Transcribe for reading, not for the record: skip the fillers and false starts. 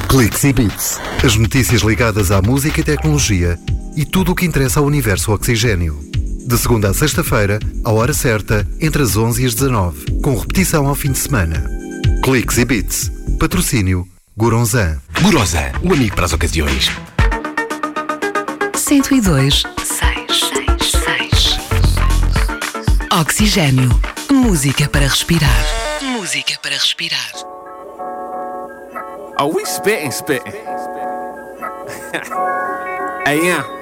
Cliques e Beats. As notícias ligadas à música e tecnologia e tudo o que interessa ao universo Oxigênio. De segunda a sexta-feira, à hora certa, entre as 11 e as 19, com repetição ao fim de semana. Cliques e Beats. Patrocínio Goronzan. Goronzan, o amigo para as ocasiões. 102.6 Oxigênio. Música para respirar. Música para respirar. Are we spitting? Hey, yeah.